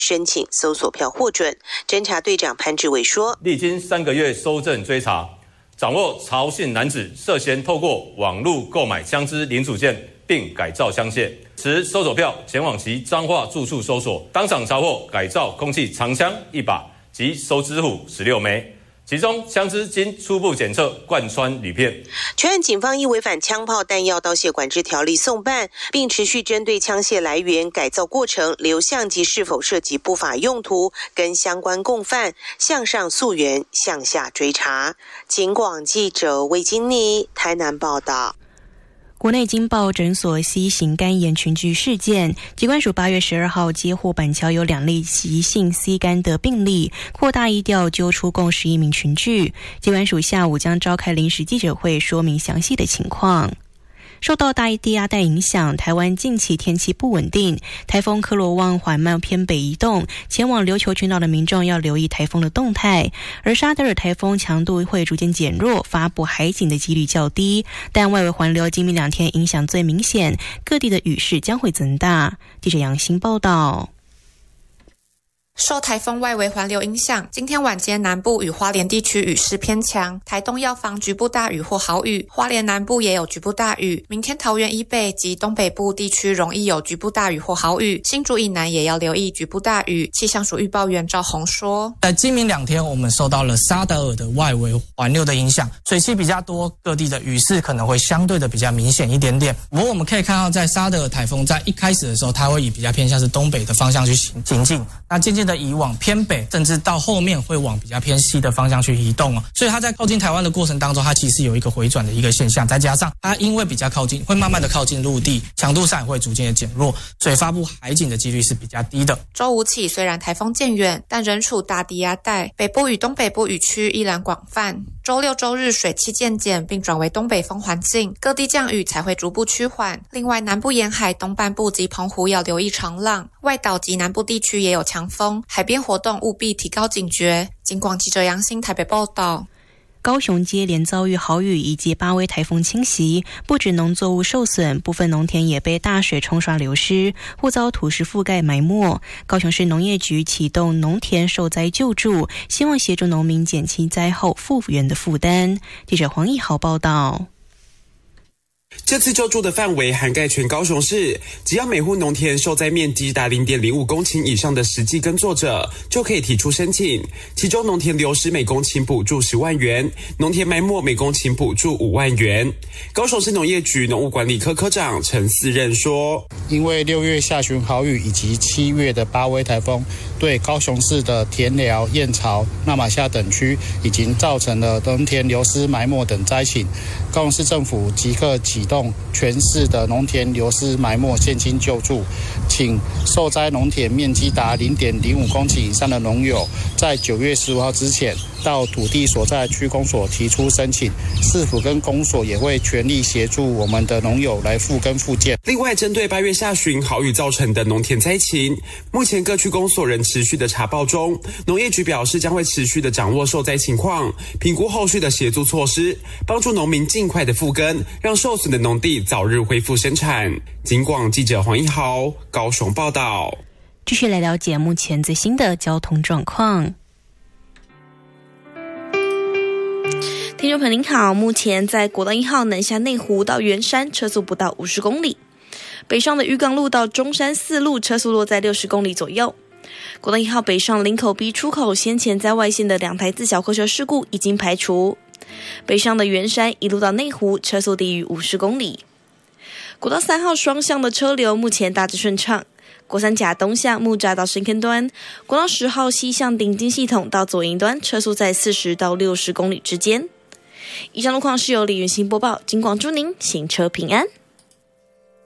申请搜索票获准。侦查队长潘志伟说， 历经3个月搜证追查，掌握曹姓男子涉嫌透过网络购买枪支零组件并改造枪械，持搜索票前往其彰化住处搜索，当场查获改造空气长枪1把及收支虎16枚。其中枪支经初步检测贯穿铝片。 全案警方依违反枪炮弹药刀械管制条例送办，并持续针对枪械来源、改造过程、流向及是否涉及不法用途跟相关共犯向上溯源、向下追查。警广记者魏金妮台南报道。 国内经报诊所 C 型肝炎群聚事件，疾管署8月12号接获板桥有2例急性 C 肝的病例，扩大疫调揪出共11名群聚。疾管署下午将召开临时记者会，说明详细的情况。受到大低压带影响，台湾近期天气不稳定，台风科罗旺缓慢偏北移动，前往琉球群岛的民众要留意台风的动态。而沙德尔台风强度会逐渐减弱，发布海警的几率较低，但外围环流今明2天影响最明显，各地的雨势将会增大。记者杨欣报道。 受台风外围环流影响，今天晚间南部与花莲地区雨势偏强，台东要防局部大雨或豪雨，花莲南部也有局部大雨。明天桃园以北及东北部地区容易有局部大雨或豪雨，新竹以南也要留意局部大雨。气象署预报员赵宏说， 在今明2天我们受到了沙德尔的外围环流的影响，水汽比较多，各地的雨势可能会相对的比较明显一点点。不过我们可以看到，在沙德尔台风在一开始的时候，它会以比较偏向是东北的方向去行进，那渐渐的移往偏北，甚至到后面会往比较偏西的方向去移动哦。所以它在靠近台湾的过程当中，它其实有一个回转的一个现象，再加上它因为比较靠近，会慢慢的靠近陆地，强度上也会逐渐的减弱，所以发布海警的几率是比较低的。 周五起，虽然台风渐远，但仍处大低压带，北部与东北部雨区依然广泛。周六周日水汽渐减，并转为东北风环境，各地降雨才会逐步趋缓。另外，南部沿海东半部及澎湖要留意长浪，外岛及南部地区也有强风，海边活动务必提高警觉。警广记者杨欣台北报道。 高雄接连遭遇豪雨以及8威台风侵袭，不止农作物受损，部分农田也被大水冲刷流失，或遭土石覆盖埋没。高雄市农业局启动农田受灾救助，希望协助农民减轻灾后复原的负担。记者黄义豪报道。 这次救助的范围涵盖全高雄市，只要每户农田受灾面积达 0.05 公顷以上的实际耕作者，就可以提出申请。其中农田流失每公顷补助10万元，农田埋没每公顷补助5万元。高雄市农业局农务管理科科长陈思任说， 因为6月下旬豪雨以及7月的8威台风，对高雄市的田寮、燕巢、那玛夏等区已经造成了农田流失、埋没等灾情。高雄市政府即刻启动全市的农田流失埋没现金救助，请受灾农田面积达 0.05 公顷以上的农友，在9月15号之前到土地所在区公所提出申请，市府跟公所也会全力协助我们的农友来复耕复建。 另外，针对8月下旬豪雨造成的农田灾情，目前各区公所仍持续的查报中。农业局表示，将会持续的掌握受灾情况，评估后续的协助措施，帮助农民尽快的复耕，让受损的农地早日恢复生产。警广记者黄一豪高雄报道。 继续来了解目前最新的交通状况。 听众朋友您好，目前在国道1号南下内湖到圆山车速不到50公里，北上的渔港路到中山4路车速落在60公里左右。国道1号北上林口 B 出口先前在外线的2台自小客车事故已经排除，北上的圆山一路到内湖车速低于50公里。国道3号双向的车流目前大致顺畅，国三甲东向木栅到深坑端，国道10号西向顶金系统到左营端车速在40到60公里之间。以上路况是由李云欣播报，警广祝您行车平安。